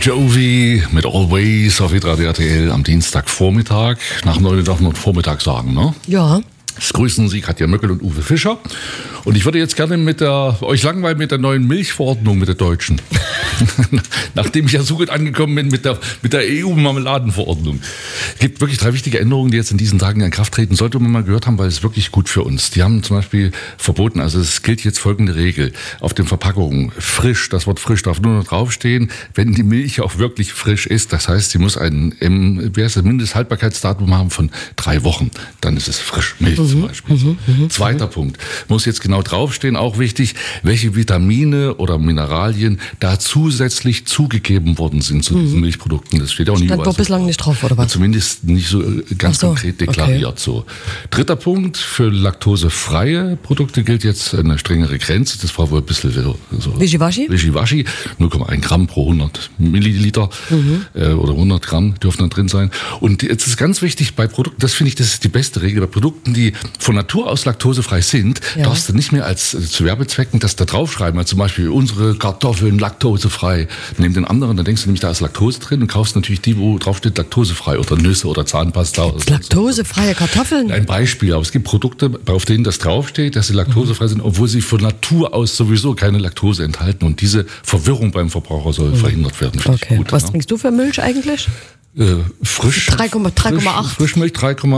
Jovi mit Always auf hitradio RTL am Dienstagvormittag. Nach 9 darf man Vormittag sagen, ne? Ja. Es grüßen Sie Katja Möckel und Uwe Fischer. Und ich würde jetzt gerne euch langweilen mit der neuen Milchverordnung, mit der deutschen. Nachdem ich ja so gut angekommen bin mit der EU-Marmeladenverordnung. Es gibt wirklich 3 wichtige Änderungen, die jetzt in diesen Tagen in Kraft treten. Sollte man mal gehört haben, weil es wirklich gut für uns. Die haben zum Beispiel verboten, also es gilt jetzt folgende Regel. Auf den Verpackungen frisch, das Wort frisch darf nur noch draufstehen, wenn die Milch auch wirklich frisch ist. Das heißt, sie muss ein Mindesthaltbarkeitsdatum haben von 3 Wochen. Dann ist es frisch Milch zum Beispiel. Zweiter Punkt. Muss jetzt genau draufstehen, auch wichtig, welche Vitamine oder Mineralien da zusätzlich zugegeben worden sind zu diesen Milchprodukten. Das steht auch nicht überall. Stand bislang nicht drauf, oder was? Zumindest nicht so ganz konkret deklariert. Okay. So. Dritter Punkt, für laktosefreie Produkte gilt jetzt eine strengere Grenze. Das war wohl ein bisschen so Wischiwaschi? 0,1 Gramm pro 100 Milliliter oder 100 Gramm dürfen da drin sein. Und jetzt ist ganz wichtig bei Produkten, das finde ich, das ist die beste Regel, bei Produkten, die von Natur aus laktosefrei sind, darfst du nicht mehr zu Werbezwecken das da draufschreiben. Also zum Beispiel unsere Kartoffeln laktosefrei. Neben den anderen, dann denkst du nämlich, da ist Laktose drin und kaufst natürlich die, wo drauf steht laktosefrei oder Nüsse oder Zahnpasta. Oder laktosefreie Kartoffeln? Ein Beispiel, aber es gibt Produkte, auf denen das draufsteht, dass sie laktosefrei sind, obwohl sie von Natur aus sowieso keine Laktose enthalten. Und diese Verwirrung beim Verbraucher soll verhindert werden. Okay. Gut, was trinkst du für Milch eigentlich? Frisch. 3,8. Frischmilch 3,8.